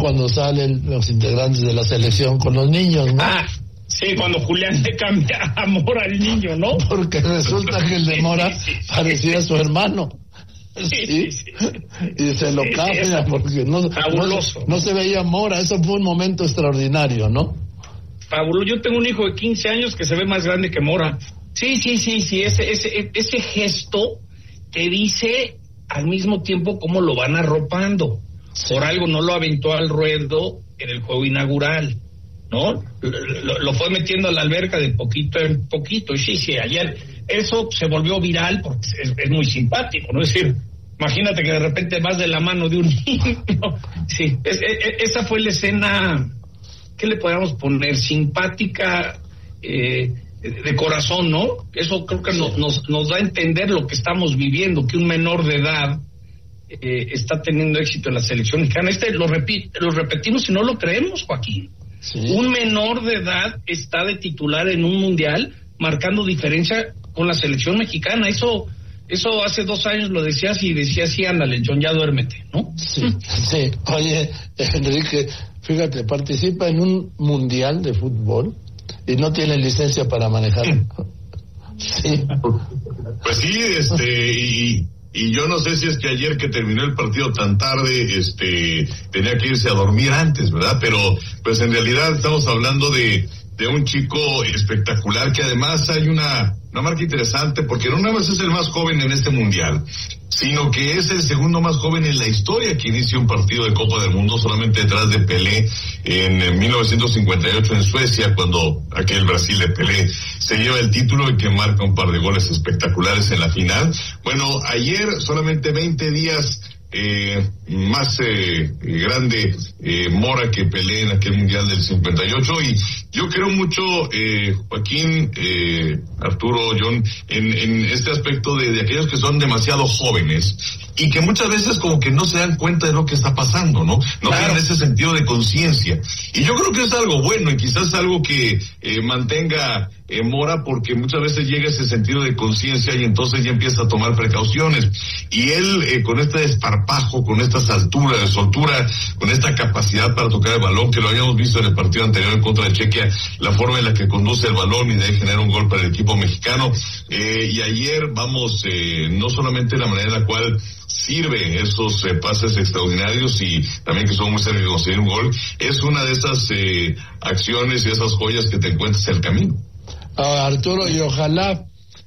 cuando salen los integrantes de la selección con los niños, ¿no? Sí, cuando Julián le cambia amor al niño, ¿no? Porque resulta que el de Mora parecía su hermano. Sí. Y se lo cambia porque no se veía Mora. Eso fue un momento extraordinario, ¿no? Fabuloso. Yo tengo un hijo de 15 años que se ve más grande que Mora. Sí, ese gesto te dice al mismo tiempo cómo lo van arropando. Sí. Por algo no lo aventó al ruedo en el juego inaugural, ¿no? Lo fue metiendo a la alberca de poquito en poquito. Y sí, ayer eso se volvió viral porque es muy simpático, ¿no? Es decir, imagínate que de repente vas de la mano de un niño. Sí, esa fue la escena, ¿qué le podríamos poner? Simpática, de corazón, ¿no? Eso creo que nos da a entender lo que estamos viviendo, que un menor de edad está teniendo éxito en la selección mexicana. Lo repetimos y no lo creemos, Joaquín. Sí. Un menor de edad está de titular en un mundial, marcando diferencia con la selección mexicana. Eso hace 2 años lo decías y decías, sí, ándale, John, ya duérmete, ¿no? Sí. Oye, Enrique, fíjate, participa en un mundial de fútbol y no tiene licencia para manejar. Sí. Pues sí, y yo no sé si es que ayer que terminó el partido tan tarde, tenía que irse a dormir antes, ¿verdad? Pero, pues en realidad estamos hablando de un chico espectacular, que además hay una marca interesante, porque no nada más es el más joven en este mundial, sino que es el segundo más joven en la historia que inicia un partido de Copa del Mundo, solamente detrás de Pelé en 1958 en Suecia, cuando aquel Brasil de Pelé se lleva el título y que marca un par de goles espectaculares en la final. Bueno, ayer, solamente 20 días más grande Mora que Pelé en aquel mundial del 58, y yo creo mucho, Joaquín, Arturo, John, en este aspecto de aquellos que son demasiado jóvenes y que muchas veces como que no se dan cuenta de lo que está pasando, ¿no? No tienen ese sentido de conciencia, y yo creo que es algo bueno y quizás algo que mantenga Mora, porque muchas veces llega ese sentido de conciencia y entonces ya empieza a tomar precauciones, y él con este desparpajo, con esta soltura, con esta capacidad para tocar el balón, que lo habíamos visto en el partido anterior en contra de Chequia, la forma en la que conduce el balón y de ahí genera un gol para el equipo mexicano, y ayer no solamente la manera en la cual sirve esos pases extraordinarios y también que son muy cerca de conseguir un gol, es una de esas acciones y esas joyas que te encuentras en el camino. Arturo, y ojalá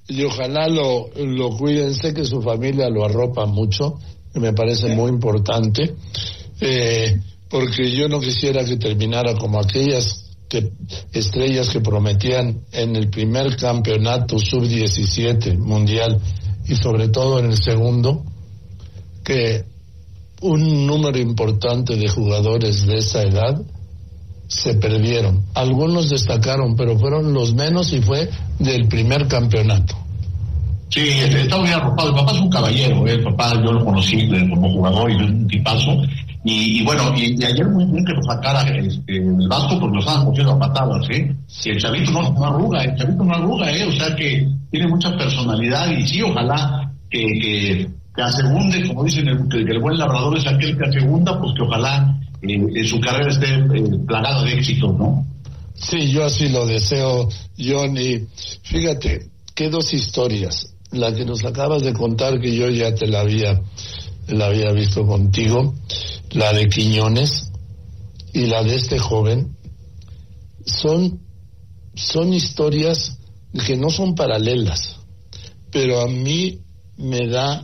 lo cuiden. Sé que su familia lo arropa mucho, que me parece muy importante, porque yo no quisiera que terminara como aquellas estrellas que prometían en el primer campeonato sub-17 mundial y sobre todo en el segundo, que un número importante de jugadores de esa edad se perdieron. Algunos destacaron, pero fueron los menos y fue del primer campeonato. Sí, está muy arropado. El papá es un caballero, el papá yo lo conocí como jugador y es un tipazo. Y bueno, y ayer muy bien que lo sacara el Vasco, porque lo estaban cogiendo a patadas, Si el chavito no arruga, o sea que tiene mucha personalidad, y sí, ojalá que asegunde, como dicen, que el buen labrador es aquel que asegunda, pues que ojalá su carrera esté plagada de éxito, ¿no? Sí, yo así lo deseo, John, y fíjate, qué 2 historias. La que nos acabas de contar, que yo ya te la había visto contigo, la de Quiñones y la de este joven, son historias que no son paralelas, pero a mí me da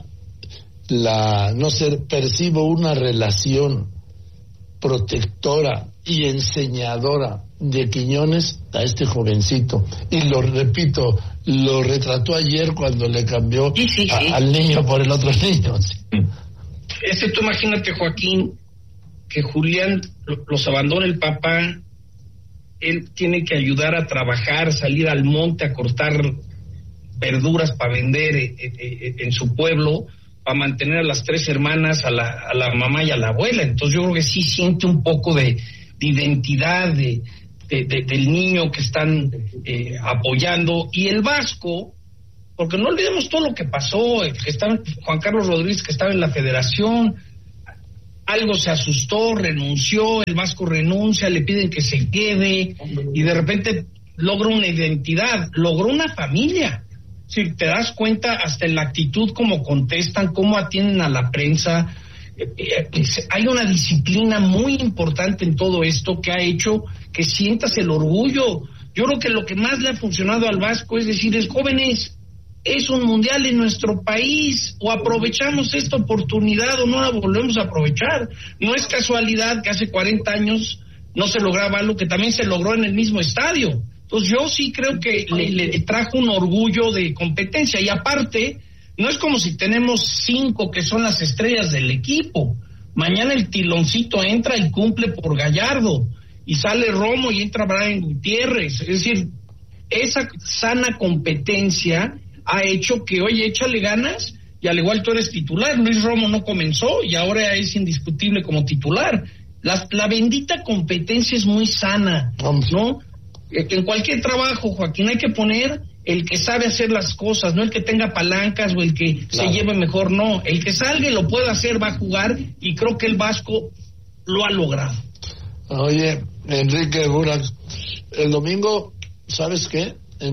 percibo una relación protectora y enseñadora de Quiñones a este jovencito, y lo repito, lo retrató ayer cuando le cambió al niño por el otro niño. Tú imagínate, Joaquín, que Julián los abandona el papá, él tiene que ayudar a trabajar, salir al monte a cortar verduras para vender en su pueblo, para mantener a las 3 hermanas, a la mamá y a la abuela. Entonces yo creo que sí siente un poco de identidad del niño que están apoyando. Y el Vasco, porque no olvidemos todo lo que pasó, que estaba Juan Carlos Rodríguez, que estaba en la federación. algo se asustó, renunció, el Vasco renuncia, le piden que se quede, y de repente logra una identidad, logró una familia. Si te das cuenta, hasta en la actitud, cómo contestan, cómo atienden a la prensa, hay una disciplina muy importante en todo esto que ha hecho que sientas el orgullo. Yo creo que lo que más le ha funcionado al Vasco es decirles, jóvenes, es un mundial en nuestro país, o aprovechamos esta oportunidad o no la volvemos a aprovechar. No es casualidad que hace 40 años no se lograba algo que también se logró en el mismo estadio. Entonces yo sí creo que le trajo un orgullo de competencia, y aparte, no es como si tenemos 5 que son las estrellas del equipo. Mañana el Tiloncito entra y cumple por Gallardo, y sale Romo y entra Brian Gutiérrez. Es decir, esa sana competencia ha hecho que, oye, échale ganas, y al igual tú eres titular. Luis Romo no comenzó y ahora es indiscutible como titular. La bendita competencia es muy sana, ¿no? En cualquier trabajo, Joaquín, hay que poner el que sabe hacer las cosas, no el que tenga palancas o el que se lleve mejor, no. El que salga y lo pueda hacer, va a jugar, y creo que el Vasco lo ha logrado. Oye, Enrique Burak, el domingo, ¿sabes qué?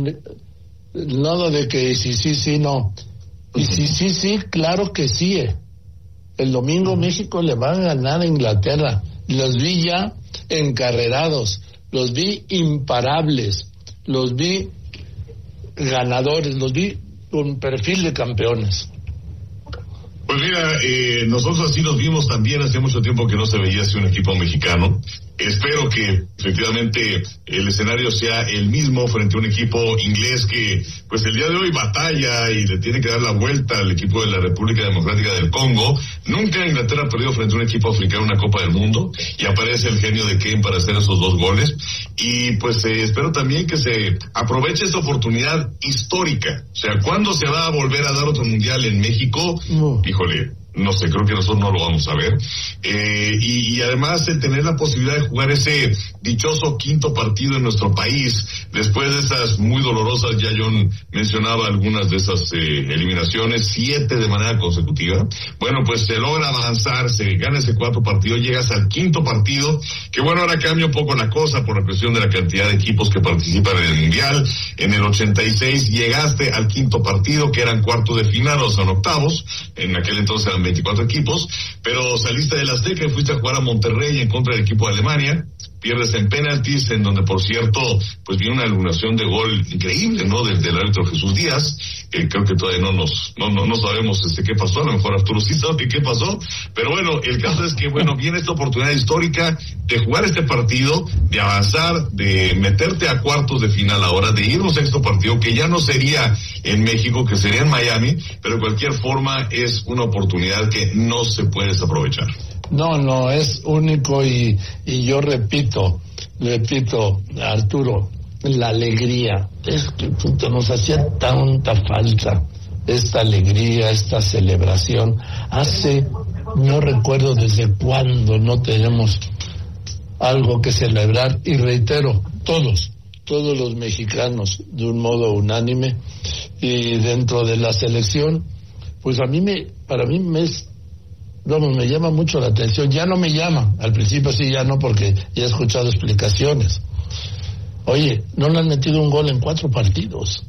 Nada de que sí, no. Y sí, claro que sí. El domingo México le va a ganar a Inglaterra. Los vi ya encarrerados, los vi imparables, los vi ganadores, los vi con perfil de campeones. Pues mira, nosotros así nos vimos también. Hace mucho tiempo que no se veía así un equipo mexicano. Espero que efectivamente el escenario sea el mismo frente a un equipo inglés que pues el día de hoy batalla y le tiene que dar la vuelta al equipo de la República Democrática del Congo. Nunca Inglaterra ha perdido frente a un equipo africano una Copa del Mundo, y aparece el genio de Kane para hacer esos 2 goles. Y pues espero también que se aproveche esta oportunidad histórica. O sea, ¿cuándo se va a volver a dar otro mundial en México? Híjole, no sé, creo que nosotros no lo vamos a ver. Y además el tener la posibilidad de jugar ese dichoso 5º partido en nuestro país, después de esas muy dolorosas, ya John mencionaba algunas de esas eliminaciones, 7 de manera consecutiva. Bueno, pues se logra avanzar, se gana ese 4º partido, llegas al 5º partido, que bueno, ahora cambia un poco la cosa por la cuestión de la cantidad de equipos que participan en el Mundial. En el 86 llegaste al 5º partido, que eran cuartos de final, o son octavos, en aquel entonces eran 24 equipos, pero saliste del Azteca y fuiste a jugar a Monterrey en contra del equipo de Alemania. Pierdes en penaltis, en donde por cierto pues viene una anulación de gol increíble, ¿no?, del árbitro Jesús Díaz. Creo que todavía no sabemos qué pasó. A lo mejor Arturo sí sabe qué pasó, pero bueno, el caso es que bueno, viene esta oportunidad histórica de jugar este partido, de avanzar, de meterte a cuartos de final ahora, de ir a un 6º partido que ya no sería en México, que sería en Miami, pero de cualquier forma es una oportunidad que no se puede desaprovechar. No, es único, y yo repito, Arturo, la alegría, es que nos hacía tanta falta esta alegría, esta celebración. No recuerdo desde cuándo no tenemos algo que celebrar, y reitero, todos los mexicanos de un modo unánime, y dentro de la selección, pues para mí me llama mucho la atención. Ya no me llama, al principio sí, ya no, porque ya he escuchado explicaciones. Oye, no le han metido un gol en 4 partidos.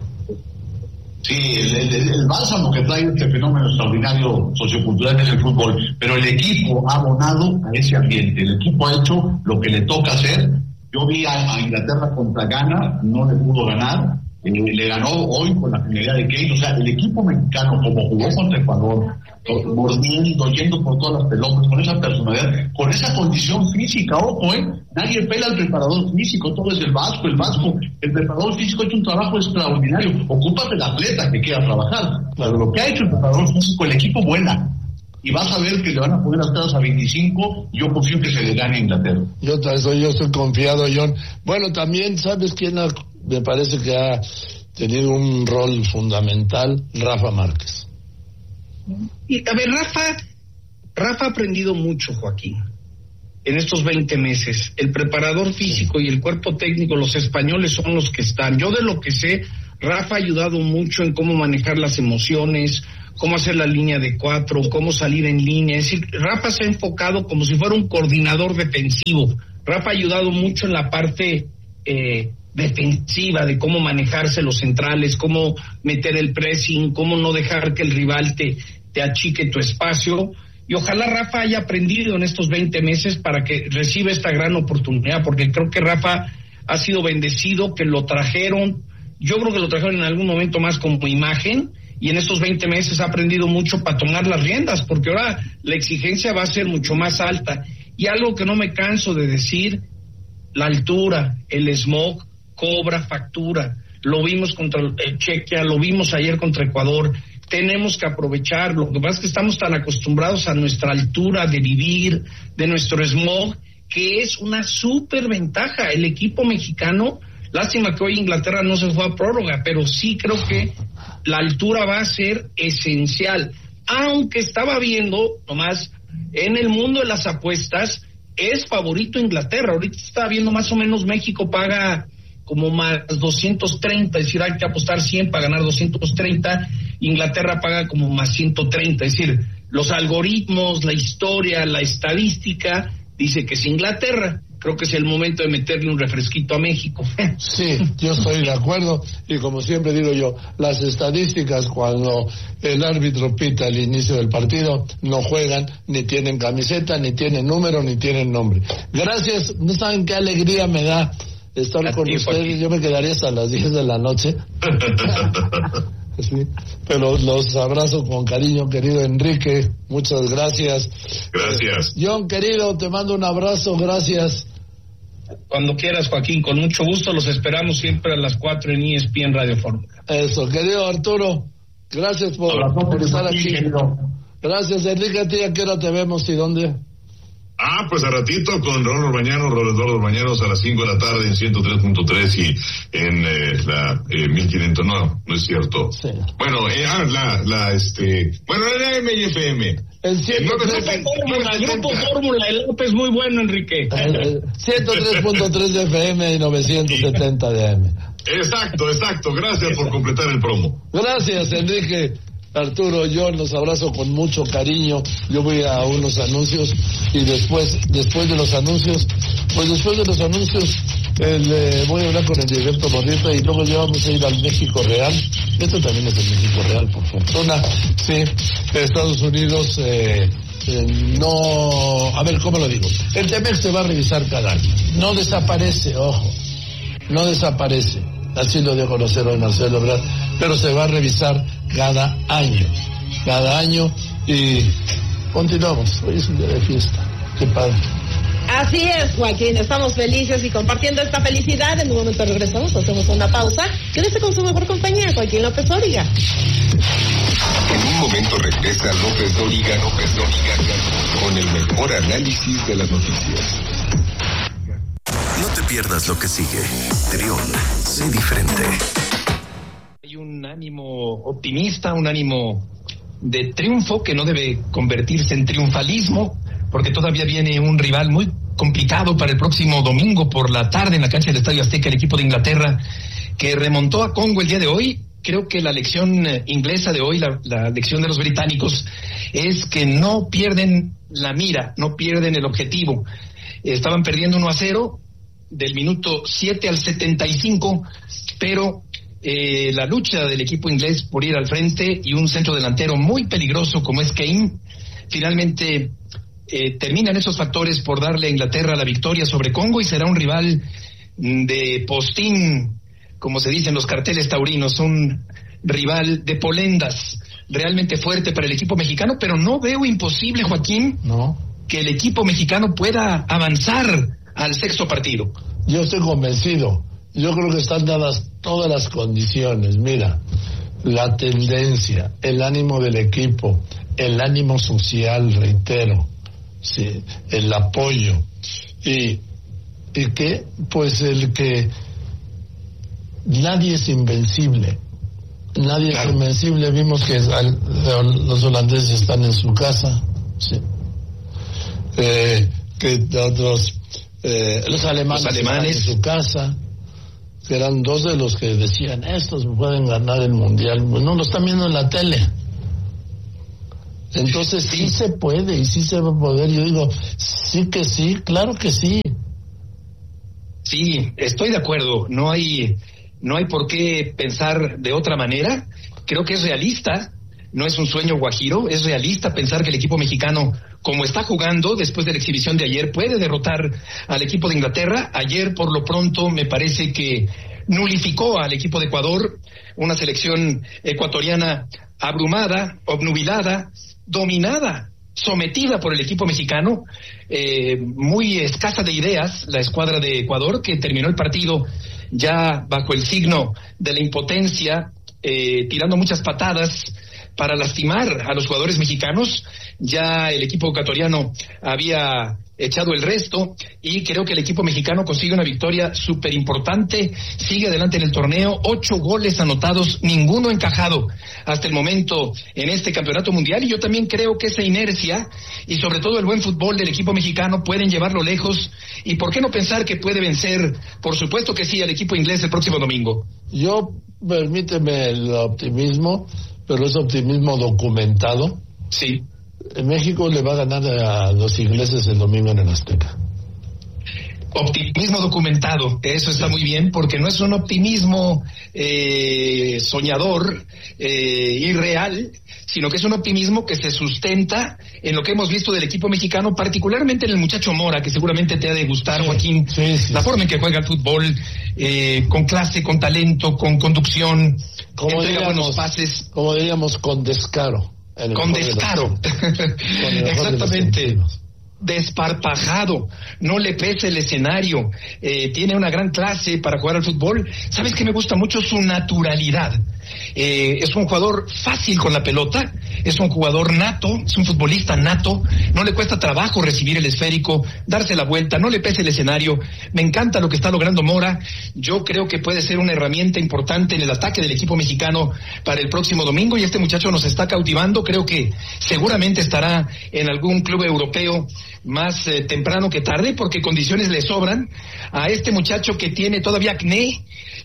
Sí, el bálsamo que trae este fenómeno extraordinario sociocultural es el fútbol, pero el equipo ha abonado a ese ambiente, el equipo ha hecho lo que le toca hacer. Yo vi a Inglaterra contra Ghana, no le pudo ganar, le ganó hoy con la finalidad de Kane. O sea, el equipo mexicano, como jugó contra Ecuador, mordiendo, yendo por todas las pelotas, con esa personalidad, con esa condición física, ojo, nadie pela al preparador físico, todo es el Vasco, el preparador físico ha hecho un trabajo extraordinario. Ocúpate del atleta que quiera trabajar, pero lo que ha hecho el preparador físico, el equipo vuela, y vas a ver que le van a poner las caras a 25, y yo confío que se le gane a Inglaterra. Yo estoy confiado, John. Bueno, también, ¿sabes quién me parece que ha tenido un rol fundamental? Rafa Márquez. Y a ver, Rafa ha aprendido mucho, Joaquín, en estos 20 meses. El preparador físico y el cuerpo técnico, los españoles son los que están. Yo de lo que sé, Rafa ha ayudado mucho en cómo manejar las emociones, cómo hacer la línea de 4, cómo salir en línea. Es decir, Rafa se ha enfocado como si fuera un coordinador defensivo. Rafa ha ayudado mucho en la parte defensiva, de cómo manejarse los centrales, cómo meter el pressing, cómo no dejar que el rival te achique tu espacio. Y ojalá Rafa haya aprendido en estos 20 meses para que reciba esta gran oportunidad, porque creo que Rafa ha sido bendecido, que lo trajeron, yo creo que lo trajeron en algún momento más como imagen, y en estos 20 meses ha aprendido mucho para tomar las riendas, porque ahora la exigencia va a ser mucho más alta. Y algo que no me canso de decir, la altura, el smog cobra factura. Lo vimos contra Chequia, lo vimos ayer contra Ecuador. Tenemos que aprovechar. Lo que pasa es que estamos tan acostumbrados a nuestra altura de vivir, de nuestro smog, que es una súper ventaja. El equipo mexicano, lástima que hoy Inglaterra no se fue a prórroga, pero sí creo que la altura va a ser esencial. Aunque estaba viendo, nomás, en el mundo de las apuestas, es favorito Inglaterra. Ahorita está viendo más o menos México paga como más 230, es decir, hay que apostar 100 para ganar 230, Inglaterra paga como más 130, es decir, los algoritmos, la historia, la estadística, dice que es Inglaterra. Creo que es el momento de meterle un refresquito a México. Sí, yo estoy de acuerdo, y como siempre digo yo, las estadísticas cuando el árbitro pita al inicio del partido no juegan, ni tienen camiseta, ni tienen número, ni tienen nombre. Gracias, no saben qué alegría me da estar con ustedes. Yo me quedaría hasta las 10 de la noche. Sí, pero los abrazo con cariño, querido Enrique, muchas gracias. Gracias. John, querido, te mando un abrazo, gracias. Cuando quieras, Joaquín, con mucho gusto, los esperamos siempre a las 4 en ESPN Radio Fórmula. Eso, querido Arturo, gracias por estar aquí. Gracias, Enrique, a ti, ¿a qué hora te vemos y dónde? Pues a ratito con Raúl Eduardo Bañanos a las 5 de la tarde en 103.3 y en la 1500, no es cierto. Sí. Bueno, bueno, en MFM. El Grupo Fórmula, el López muy bueno, Enrique. 103.3 de FM y 970 de AM. Exacto, gracias por completar el promo. Gracias, Enrique. Arturo, yo los abrazo con mucho cariño. Yo voy a unos anuncios y después de los anuncios, voy a hablar con el director Morrieta y luego ya vamos a ir al México Real. Esto también es el México Real, por fortuna. Sí, Estados Unidos, no, a ver, ¿cómo lo digo? El TEMEX se va a revisar cada año. No desaparece, ojo, no desaparece. Así lo dio a conocer hoy Marcelo Ebrard, pero se va a revisar cada año y continuamos. Hoy es un día de fiesta, qué padre. Así es, Joaquín, estamos felices y compartiendo esta felicidad. En un momento regresamos, hacemos una pausa. Quédese con su mejor compañía, Joaquín López Dóriga. En un momento regresa López Dóriga con el mejor análisis de las noticias. No te pierdas lo que sigue. Trión, sé diferente. Hay un ánimo optimista, un ánimo de triunfo que no debe convertirse en triunfalismo, porque todavía viene un rival muy complicado para el próximo domingo por la tarde en la cancha del Estadio Azteca, el equipo de Inglaterra, que remontó a Congo el día de hoy. Creo que la lección inglesa de hoy, la lección de los británicos, es que no pierden la mira, no pierden el objetivo. Estaban perdiendo 1-0 del minuto 7 al 75, pero la lucha del equipo inglés por ir al frente y un centro delantero muy peligroso como es Kane, finalmente terminan esos factores por darle a Inglaterra la victoria sobre Congo, y será un rival de postín, como se dice en los carteles taurinos, un rival de polendas, realmente fuerte para el equipo mexicano, pero no veo imposible, Joaquín, que el equipo mexicano pueda avanzar al sexto partido. Yo estoy convencido. Yo creo que están dadas todas las condiciones. Mira, la tendencia, el ánimo del equipo, el ánimo social, reitero, sí, el apoyo y que, pues el que nadie es invencible. Nadie es invencible. Vimos que los holandeses están en su casa, sí. Que otros los alemanes están en su casa, que eran dos de los que decían estos pueden ganar el mundial. Pues no lo están viendo en la tele, Entonces sí se puede y sí se va a poder. Yo digo, sí que sí, claro que sí. Sí, estoy de acuerdo. No hay por qué pensar de otra manera. Creo que es realista. No es un sueño guajiro, es realista pensar que el equipo mexicano, como está jugando después de la exhibición de ayer, puede derrotar al equipo de Inglaterra. Ayer, por lo pronto, me parece que nulificó al equipo de Ecuador, una selección ecuatoriana abrumada, obnubilada, dominada, sometida por el equipo mexicano, muy escasa de ideas, la escuadra de Ecuador, que terminó el partido ya bajo el signo de la impotencia, tirando muchas patadas para lastimar a los jugadores mexicanos. Ya el equipo ecuatoriano había echado el resto y creo que el equipo mexicano consigue una victoria súper importante, sigue adelante en el torneo, 8 goles anotados, ninguno encajado hasta el momento en este campeonato mundial, y yo también creo que esa inercia y sobre todo el buen fútbol del equipo mexicano pueden llevarlo lejos, y por qué no pensar que puede vencer, por supuesto que sí, al equipo inglés el próximo domingo. Yo, permíteme el optimismo, pero es optimismo documentado. Sí. México le va a ganar a los ingleses el domingo en el Azteca. Optimismo documentado, eso está muy bien, porque no es un optimismo soñador, irreal, sino que es un optimismo que se sustenta en lo que hemos visto del equipo mexicano, particularmente en el muchacho Mora, que seguramente te ha de gustar, Joaquín, la forma en que juega el fútbol, con clase, con talento, con conducción, entrega buenos pases. Como diríamos, con descaro. Con descaro, exactamente, desparpajado, no le pesa el escenario, tiene una gran clase para jugar al fútbol. ¿Sabes qué me gusta mucho? Su naturalidad. Es un jugador fácil con la pelota, es un jugador nato, es un futbolista nato, no le cuesta trabajo recibir el esférico, darse la vuelta, no le pesa el escenario. Me encanta lo que está logrando Mora. Yo creo que puede ser una herramienta importante en el ataque del equipo mexicano para el próximo domingo, y este muchacho nos está cautivando. Creo que seguramente estará en algún club europeo más temprano que tarde, porque condiciones le sobran a este muchacho que tiene todavía acné,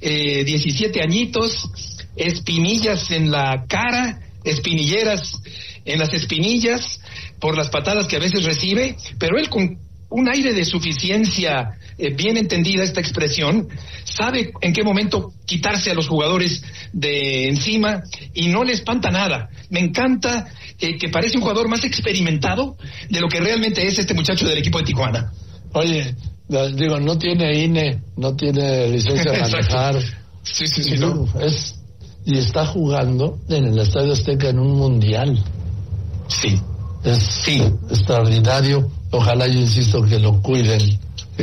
17 añitos, espinillas en la cara, espinilleras en las espinillas por las patadas que a veces recibe, pero él con un aire de suficiencia, bien entendida esta expresión, sabe en qué momento quitarse a los jugadores de encima y no le espanta nada. Me encanta que parece un jugador más experimentado de lo que realmente es este muchacho del equipo de Tijuana. Oye, digo, no tiene INE, no tiene licencia de manejar. Sí, no. Y está jugando en el Estadio Azteca en un mundial. Sí. Es extraordinario. Ojalá, yo insisto, que lo cuiden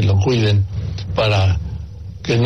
para que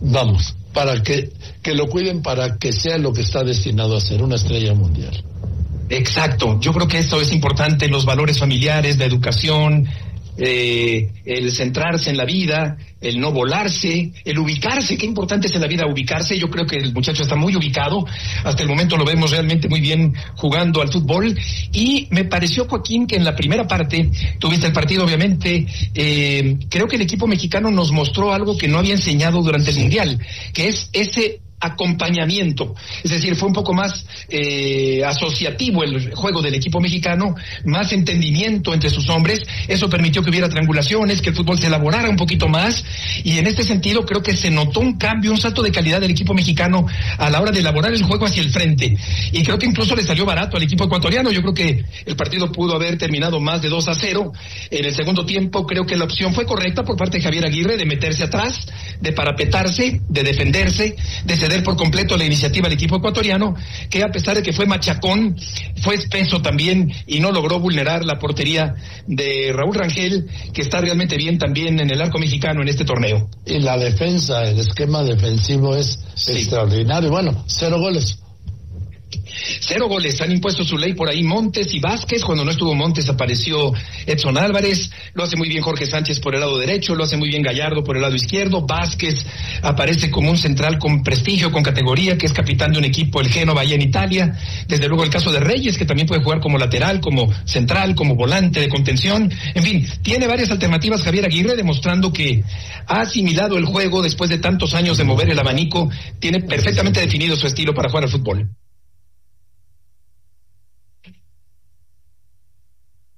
que lo cuiden para que sea lo que está destinado a ser, una estrella mundial. Exacto. Yo creo que esto es importante, los valores familiares, la educación, el centrarse en la vida, el no volarse, el ubicarse. Qué importante es en la vida ubicarse. Yo creo que el muchacho está muy ubicado, hasta el momento lo vemos realmente muy bien jugando al fútbol, y me pareció, Joaquín, que en la primera parte, tuviste el partido obviamente, creo que el equipo mexicano nos mostró algo que no había enseñado durante el Mundial, que es ese acompañamiento, es decir, fue un poco más asociativo el juego del equipo mexicano, más entendimiento entre sus hombres. Eso permitió que hubiera triangulaciones, que el fútbol se elaborara un poquito más, y en este sentido creo que se notó un cambio, un salto de calidad del equipo mexicano a la hora de elaborar el juego hacia el frente, y creo que incluso le salió barato al equipo ecuatoriano. Yo creo que el partido pudo haber terminado más de 2-0 en el segundo tiempo. Creo que la opción fue correcta por parte de Javier Aguirre, de meterse atrás, de parapetarse, de defenderse, de ceder por completo la iniciativa al equipo ecuatoriano, que a pesar de que fue machacón, fue espeso también y no logró vulnerar la portería de Raúl Rangel, que está realmente bien también en el arco mexicano en este torneo. Y la defensa, el esquema defensivo es extraordinario. Bueno, 0 goles. 0 goles, han impuesto su ley por ahí Montes y Vázquez. Cuando no estuvo Montes apareció Edson Álvarez, lo hace muy bien Jorge Sánchez por el lado derecho, lo hace muy bien Gallardo por el lado izquierdo. Vázquez aparece como un central con prestigio, con categoría, que es capitán de un equipo, el Génova, allá en Italia. Desde luego el caso de Reyes, que también puede jugar como lateral, como central, como volante de contención. En fin, tiene varias alternativas Javier Aguirre, demostrando que ha asimilado el juego después de tantos años de mover el abanico. Tiene perfectamente definido su estilo para jugar al fútbol.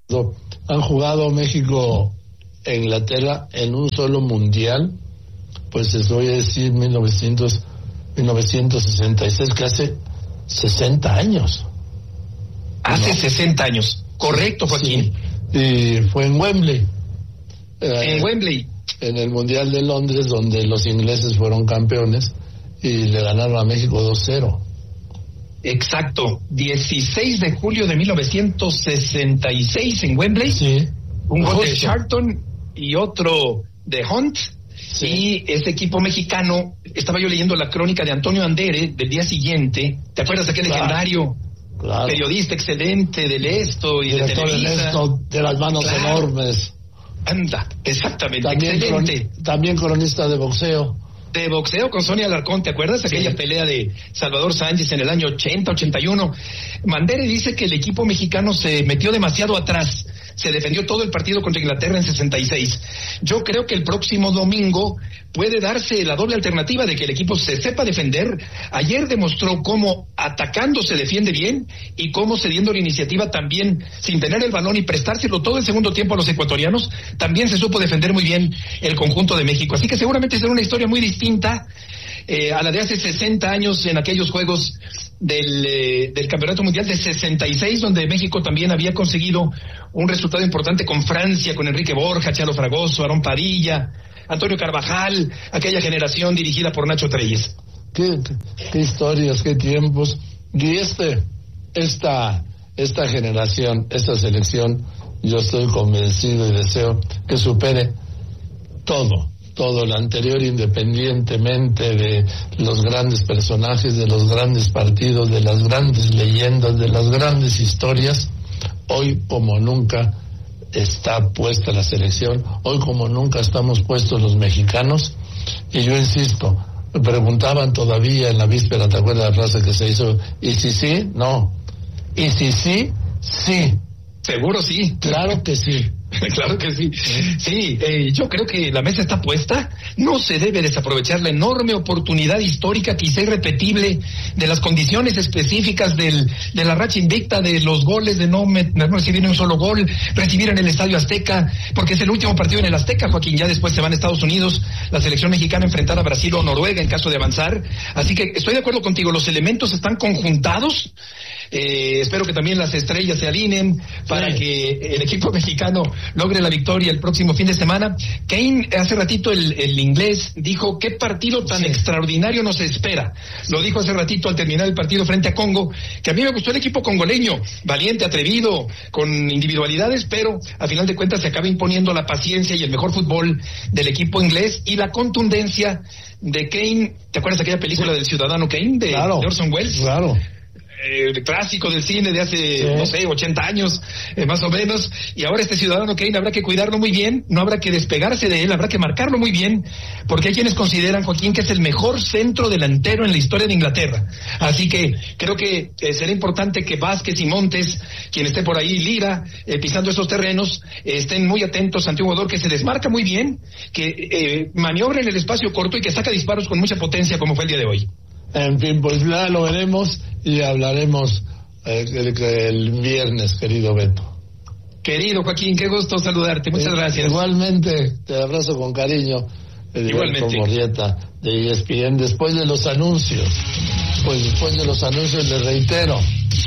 Han jugado México e Inglaterra en un solo mundial, pues les voy a decir 1966, que hace 60 años. Hace 60 años, correcto, Joaquín. Sí. Y fue en Wembley. En Wembley. En el Mundial de Londres, donde los ingleses fueron campeones y le ganaron a México 2-0. Exacto, 16 de julio de 1966 en Wembley. Sí. Un gol de Charlton y otro de Hunt. Sí. Y ese equipo mexicano, estaba yo leyendo la crónica de Antonio Andere del día siguiente. ¿Te acuerdas de aquel legendario periodista excelente del Esto y director de Televisa? Esto, de las manos enormes. Anda, exactamente, también excelente. También cronista de boxeo. De boxeo con Sonia Alarcón, ¿te acuerdas? Aquella pelea de Salvador Sánchez en el año 80, 81. Mandere dice que el equipo mexicano se metió demasiado atrás, se defendió todo el partido contra Inglaterra en 66. Yo creo que el próximo domingo puede darse la doble alternativa de que el equipo se sepa defender. Ayer demostró cómo atacando se defiende bien y cómo cediendo la iniciativa también, sin tener el balón y prestárselo todo el segundo tiempo a los ecuatorianos, también se supo defender muy bien el conjunto de México. Así que seguramente será una historia muy distinta a la de hace 60 años en aquellos juegos del Campeonato Mundial de 66, donde México también había conseguido un resultado importante con Francia, con Enrique Borja, Chalo Fragoso, Aarón Padilla, Antonio Carvajal, aquella generación dirigida por Nacho Treyes. Qué historias, qué tiempos. Y esta generación, esta selección, yo estoy convencido y deseo que supere todo lo anterior, independientemente de los grandes personajes, de los grandes partidos, de las grandes leyendas, de las grandes historias. Hoy como nunca está puesta la selección, hoy como nunca estamos puestos los mexicanos, y yo insisto, me preguntaban todavía en la víspera, ¿te acuerdas la frase que se hizo? ¿Y si sí? No. ¿Y si sí? Sí. Seguro sí. Claro que sí. Claro que sí. Sí, yo creo que la mesa está puesta. No se debe desaprovechar la enorme oportunidad histórica, quizá irrepetible, de las condiciones específicas de la racha invicta, de los goles, de no recibir un solo gol, recibir en el Estadio Azteca, porque es el último partido en el Azteca, Joaquín. Ya después se van a Estados Unidos, la selección mexicana enfrentará a Brasil o Noruega en caso de avanzar. Así que estoy de acuerdo contigo, los elementos están conjuntados. Espero que también las estrellas se alineen para que el equipo mexicano logre la victoria el próximo fin de semana. Kane, hace ratito el inglés, dijo qué partido tan extraordinario nos espera. Lo dijo hace ratito al terminar el partido frente a Congo, que a mí me gustó el equipo congoleño, valiente, atrevido, con individualidades, pero a final de cuentas se acaba imponiendo la paciencia y el mejor fútbol del equipo inglés y la contundencia de Kane. ¿Te acuerdas de aquella película del Ciudadano Kane de Orson Welles? Claro. El clásico del cine de hace, no sé, 80 años, más o menos, y ahora este Ciudadano Kane habrá que cuidarlo muy bien, no habrá que despegarse de él, habrá que marcarlo muy bien, porque hay quienes consideran, Joaquín, que es el mejor centro delantero en la historia de Inglaterra. Así que creo que será importante que Vázquez y Montes, quien esté por ahí, Lira, pisando esos terrenos, estén muy atentos ante un jugador que se desmarca muy bien, que maniobra en el espacio corto y que saca disparos con mucha potencia, como fue el día de hoy. En fin, pues ya lo veremos y hablaremos el viernes, querido Beto. Querido Joaquín, qué gusto saludarte, muchas gracias. Igualmente, te abrazo con cariño. Igualmente. Morrieta de ESPN. Después de los anuncios, les reitero,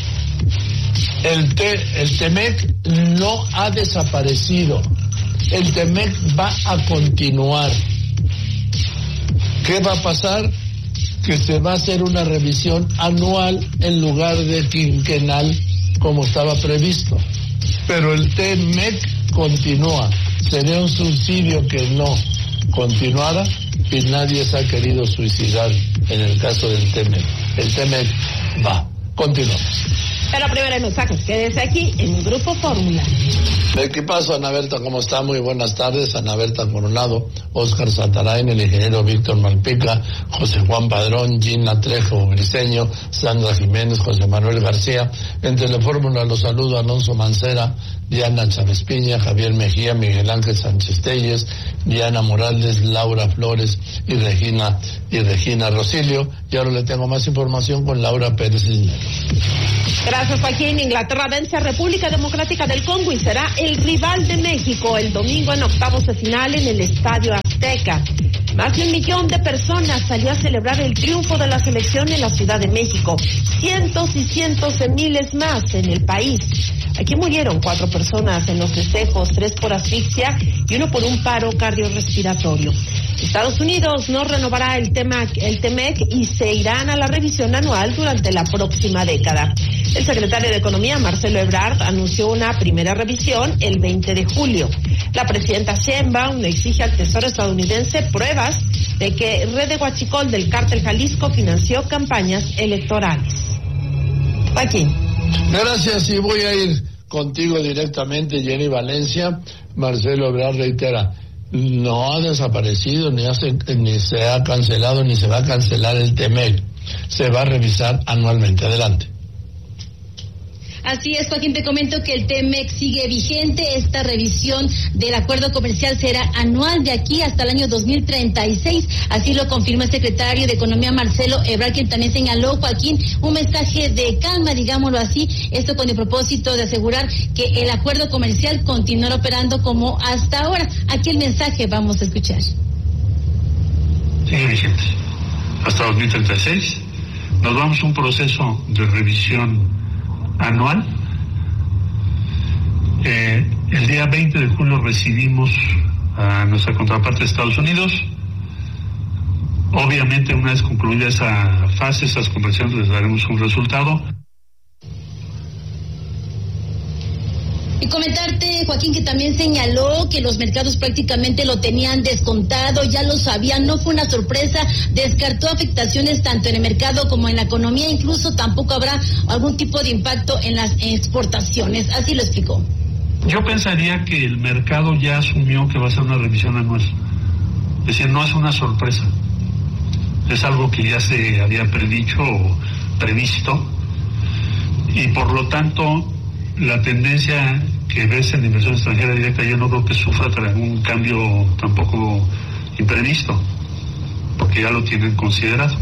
el Temec no ha desaparecido, el Temec va a continuar. ¿Qué va a pasar? Que se va a hacer una revisión anual en lugar de quinquenal como estaba previsto. Pero el TEMEC continúa. Sería un subsidio que no continuara y nadie se ha querido suicidar en el caso del TEMEC. El TEMEC va. Continuamos. Pero primero hay mensajes. Quédese aquí en Grupo Fórmula. ¿Qué pasa, Ana Berta? ¿Cómo está? Muy buenas tardes. Ana Berta Coronado, Óscar Satarain, el ingeniero Víctor Malpica, José Juan Padrón, Gina Trejo Briceño, Sandra Jiménez, José Manuel García. En Telefórmula los saludo Alonso Mancera, Diana Chávez Piña, Javier Mejía, Miguel Ángel Sánchez Telles, Diana Morales, Laura Flores y Regina Rosilio. Y ahora le tengo más información con Laura Pérez Cisneros. Gracias, Joaquín. Inglaterra vence a República Democrática del Congo y será el rival de México el domingo en octavos de final en el Estadio Azteca. Más de 1 millón de personas salió a celebrar el triunfo de la selección en la Ciudad de México. Cientos y cientos de miles más en el país. Aquí murieron 4 personas en los festejos, 3 por asfixia y 1 por un paro cardiorrespiratorio. Estados Unidos no renovará el TEMEC y se irán a la revisión anual durante la próxima década. El secretario de Economía, Marcelo Ebrard, anunció una primera revisión el 20 de julio. La presidenta Sheinbaum exige al Tesoro estadounidense pruebas de que Red de Huachicol del Cártel Jalisco financió campañas electorales. Joaquín. Gracias, y voy a ir contigo directamente, Jenny Valencia. Marcelo Ebrard reitera, no ha desaparecido, ni se ha cancelado, ni se va a cancelar el TEMEC. Se va a revisar anualmente. Adelante. Así es, Joaquín, te comento que el TEMEC sigue vigente. Esta revisión del acuerdo comercial será anual de aquí hasta el año 2036. Así lo confirmó el secretario de Economía, Marcelo Ebrard, quien también señaló, Joaquín, un mensaje de calma, digámoslo así. Esto con el propósito de asegurar que el acuerdo comercial continuará operando como hasta ahora. Aquí el mensaje, vamos a escuchar. Sigue vigente hasta 2036. Nos vamos a un proceso de revisión anual. El día 20 de julio recibimos a nuestra contraparte de Estados Unidos. Obviamente, una vez concluida esa fase, esas conversaciones, les daremos un resultado. Y comentarte, Joaquín, que también señaló que los mercados prácticamente lo tenían descontado, ya lo sabían, no fue una sorpresa, descartó afectaciones tanto en el mercado como en la economía, incluso tampoco habrá algún tipo de impacto en las exportaciones, así lo explicó. Yo pensaría que el mercado ya asumió que va a ser una revisión anual, es decir, no es una sorpresa, es algo que ya se había predicho o previsto, y por lo tanto la tendencia que ves en la inversión extranjera directa yo no creo que sufra algún cambio tampoco imprevisto, porque ya lo tienen considerado.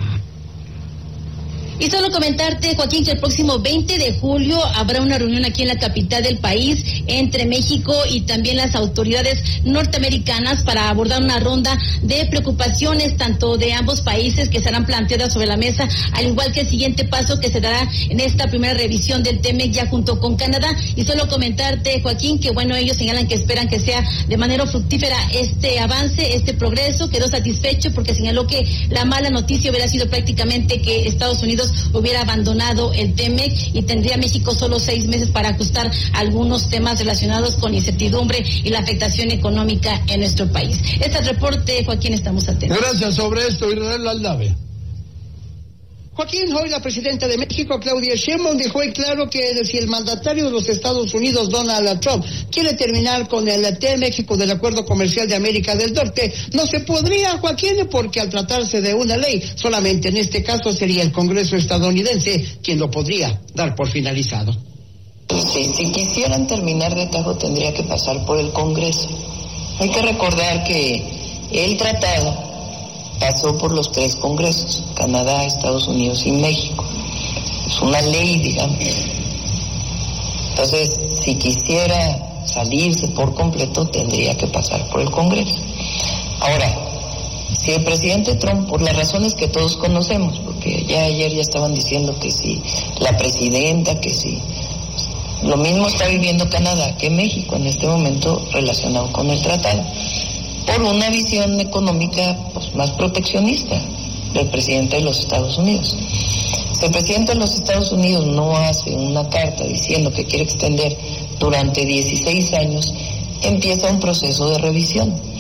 Y solo comentarte, Joaquín, que el próximo 20 de julio habrá una reunión aquí en la capital del país entre México y también las autoridades norteamericanas para abordar una ronda de preocupaciones tanto de ambos países que serán planteadas sobre la mesa, al igual que el siguiente paso que se dará en esta primera revisión del TEMEC ya junto con Canadá. Y solo comentarte, Joaquín, que bueno, ellos señalan que esperan que sea de manera fructífera este avance, este progreso. Quedó satisfecho porque señaló que la mala noticia hubiera sido prácticamente que Estados Unidos hubiera abandonado el TEMEC y tendría México solo 6 meses para ajustar algunos temas relacionados con incertidumbre y la afectación económica en nuestro país. Este es el reporte, Joaquín, estamos atentos. Gracias. Sobre esto, Israel Aldave. Joaquín, hoy la presidenta de México, Claudia Sheinbaum, dejó en claro que si el mandatario de los Estados Unidos, Donald Trump, quiere terminar con el TEMEC, con el Acuerdo Comercial de América del Norte, no se podría, Joaquín, porque al tratarse de una ley, solamente en este caso sería el Congreso estadounidense quien lo podría dar por finalizado. Sí, si quisieran terminar de tajo tendría que pasar por el Congreso. Hay que recordar que el tratado pasó por los 3 congresos, Canadá, Estados Unidos y México. Es una ley, digamos. Entonces, si quisiera salirse por completo, tendría que pasar por el Congreso. Ahora, si el presidente Trump, por las razones que todos conocemos, porque ya ayer ya estaban diciendo que si la presidenta, que si... Lo mismo está viviendo Canadá que México en este momento relacionado con el tratado, por una visión económica pues, más proteccionista del presidente de los Estados Unidos. Si el presidente de los Estados Unidos no hace una carta diciendo que quiere extender durante 16 años, empieza un proceso de revisión.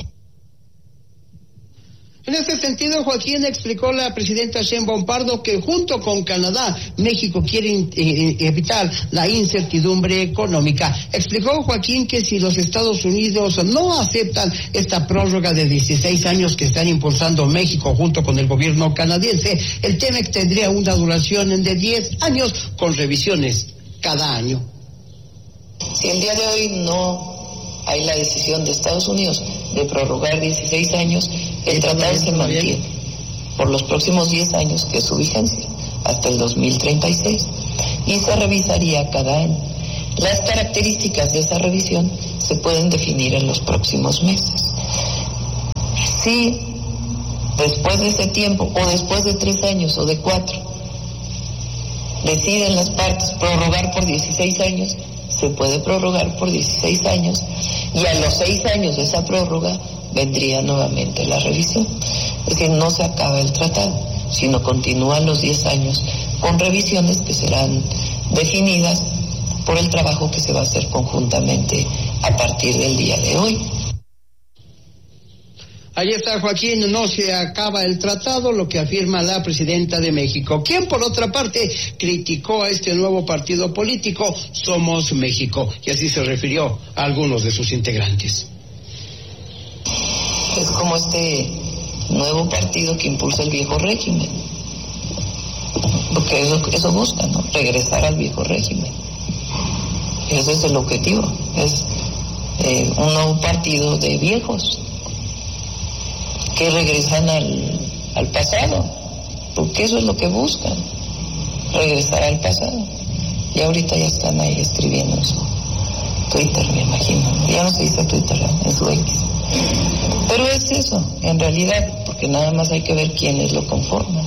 En este sentido, Joaquín, explicó la presidenta Sheinbaum Pardo que junto con Canadá, México quiere evitar la incertidumbre económica. Explicó Joaquín que si los Estados Unidos no aceptan esta prórroga de 16 años que están impulsando México junto con el gobierno canadiense, el TEMEC tendría una duración de 10 años con revisiones cada año. Si el día de hoy no hay la decisión de Estados Unidos de prorrogar 16 años, el tratado se mantiene por los próximos 10 años, que es su vigencia, hasta el 2036. y se revisaría cada año. Las características de esa revisión se pueden definir en los próximos meses. Si después de ese tiempo, o después de 3 años o de 4, deciden las partes prorrogar por 16 años, se puede prorrogar por 16 años, y a los 6 años de esa prórroga vendría nuevamente la revisión. Es decir, no se acaba el tratado, sino continúan los 10 años con revisiones que serán definidas por el trabajo que se va a hacer conjuntamente a partir del día de hoy. Ahí está, Joaquín, no se acaba el tratado, lo que afirma la presidenta de México, quien por otra parte criticó a este nuevo partido político, Somos México, y así se refirió a algunos de sus integrantes. Es como este nuevo partido que impulsa el viejo régimen, porque eso busca, ¿no? Regresar al viejo régimen. Ese es el objetivo, es un nuevo partido de viejos que regresan al pasado, porque eso es lo que buscan, regresar al pasado. Y ahorita ya están ahí escribiendo en su Twitter, me imagino. Ya no se dice Twitter, en su X. Pero es eso, en realidad, porque nada más hay que ver quiénes lo conforman.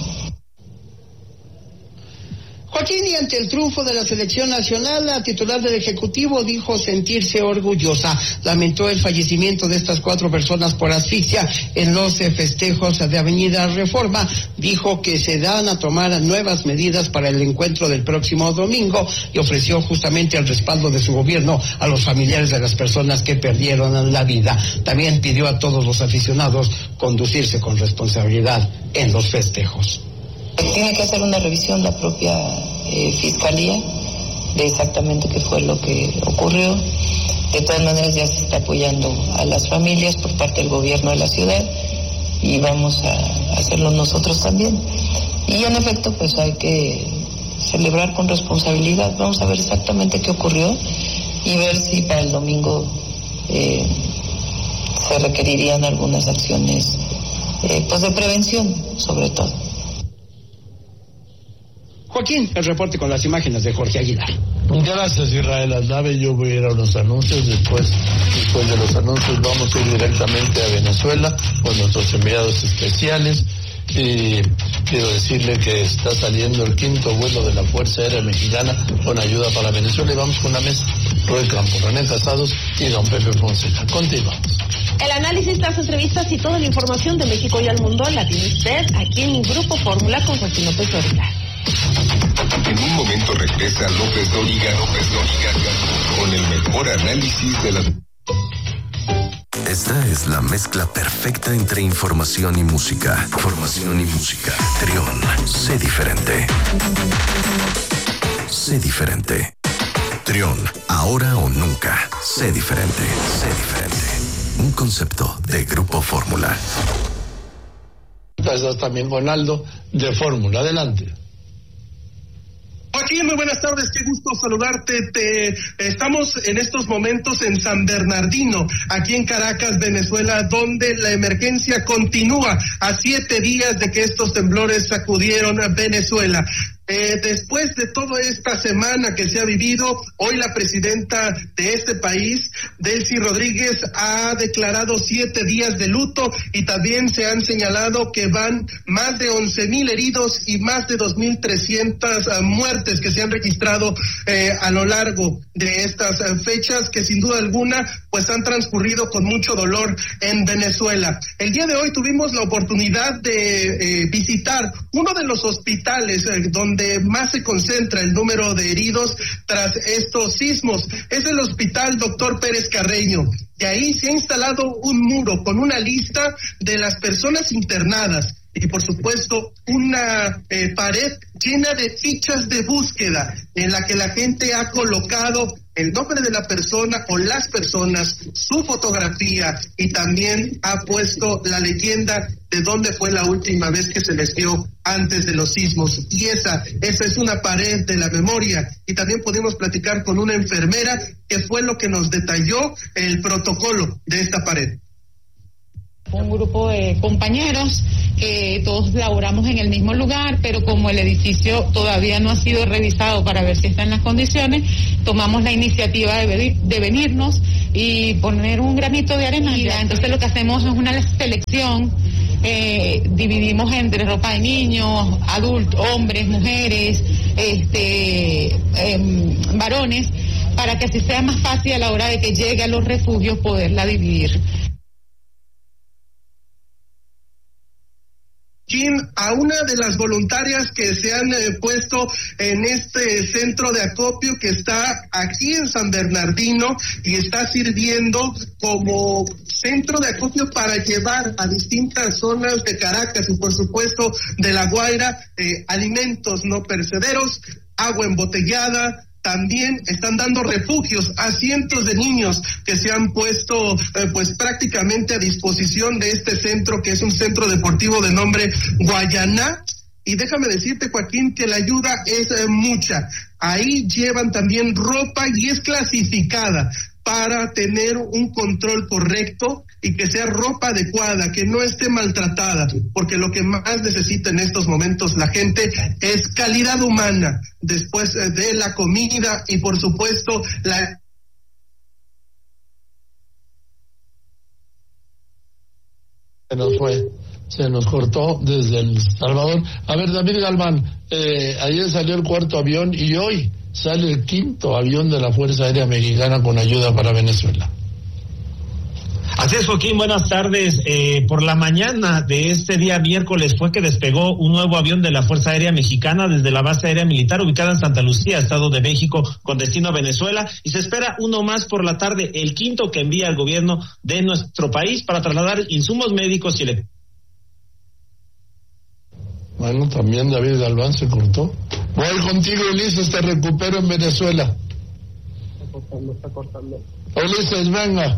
Joaquín, y ante el triunfo de la selección nacional, la titular del Ejecutivo dijo sentirse orgullosa. Lamentó el fallecimiento de estas 4 personas por asfixia en los festejos de Avenida Reforma. Dijo que se dan a tomar nuevas medidas para el encuentro del próximo domingo y ofreció justamente el respaldo de su gobierno a los familiares de las personas que perdieron la vida. También pidió a todos los aficionados conducirse con responsabilidad en los festejos. Tiene que hacer una revisión la propia Fiscalía de exactamente qué fue lo que ocurrió. De todas maneras ya se está apoyando a las familias por parte del gobierno de la ciudad y vamos a hacerlo nosotros también. Y en efecto pues hay que celebrar con responsabilidad. Vamos a ver exactamente qué ocurrió y ver si para el domingo se requerirían algunas acciones pues de prevención sobre todo. Joaquín, el reporte con las imágenes de Jorge Aguilar. Gracias, Israel Aldave. Yo voy a ir a unos anuncios. Después de los anuncios vamos a ir directamente a Venezuela con nuestros enviados especiales. Y quiero decirle que está saliendo el 5º vuelo de la Fuerza Aérea Mexicana con ayuda para Venezuela. Y vamos con la mesa. Roy Campos, René Casados y don Pepe Fonseca. Continuamos. El análisis, las entrevistas y toda la información de México y al mundo la tiene usted aquí en Grupo Fórmula con José López Dóriga. En un momento regresa López Dóriga con el mejor análisis de las... Esta es la mezcla perfecta entre información y música. Trión, sé diferente. Sé diferente. Trión, ahora o nunca. Sé diferente. Un concepto de Grupo Fórmula. Estás también con Aldo de Fórmula. Adelante. Joaquín, muy buenas tardes, qué gusto saludarte. Estamos en estos momentos en San Bernardino, aquí en Caracas, Venezuela, donde la emergencia continúa a 7 días de que estos temblores sacudieron a Venezuela. Después de toda esta semana que se ha vivido, hoy la presidenta de este país, Delcy Rodríguez, ha declarado 7 días de luto y también se han señalado que van más de 11,000 heridos y más de 2,300 muertes que se han registrado a lo largo de estas fechas que sin duda alguna pues han transcurrido con mucho dolor en Venezuela. El día de hoy tuvimos la oportunidad de visitar uno de los hospitales donde más se concentra el número de heridos tras estos sismos. Es el Hospital Dr. Pérez Carreño. Y ahí se ha instalado un muro con una lista de las personas internadas y por supuesto una pared llena de fichas de búsqueda en la que la gente ha colocado el nombre de la persona o las personas, su fotografía y también ha puesto la leyenda de dónde fue la última vez que se les vio antes de los sismos. Y esa es una pared de la memoria. Y también pudimos platicar con una enfermera que fue lo que nos detalló el protocolo de esta pared. un grupo de compañeros que todos laboramos en el mismo lugar, pero como el edificio todavía no ha sido revisado para ver si está en las condiciones, tomamos la iniciativa de venirnos y poner un granito de arena. Entonces lo que hacemos es una selección, dividimos entre ropa de niños, adultos, hombres, mujeres, varones, para que así sea más fácil a la hora de que llegue a los refugios poderla dividir. A una de las voluntarias que se han puesto en este centro de acopio que está aquí en San Bernardino y está sirviendo como centro de acopio para llevar a distintas zonas de Caracas y por supuesto de La Guaira alimentos no perecederos, agua embotellada. También están dando refugios a cientos de niños que se han puesto pues prácticamente a disposición de este centro, que es un centro deportivo de nombre Guayaná. Y déjame decirte, Joaquín, que la ayuda es mucha. Ahí llevan también ropa y es clasificada para tener un control correcto y que sea ropa adecuada, que no esté maltratada, porque lo que más necesita en estos momentos la gente es calidad humana, después de la comida y por supuesto la... Se nos cortó desde El Salvador. A ver, David Galván, ayer salió el 4º avión y hoy sale el 5º avión de la Fuerza Aérea Mexicana con ayuda para Venezuela. Así es, Joaquín, buenas tardes. Por la mañana de este día miércoles fue que despegó un nuevo avión de la Fuerza Aérea Mexicana desde la base aérea militar ubicada en Santa Lucía, Estado de México, con destino a Venezuela, y se espera uno más por la tarde, el 5º que envía el gobierno de nuestro país para trasladar insumos médicos y Bueno, también David Galván se cortó. Voy contigo, Ulises, te recupero en Venezuela. Está cortando. Ulises, venga.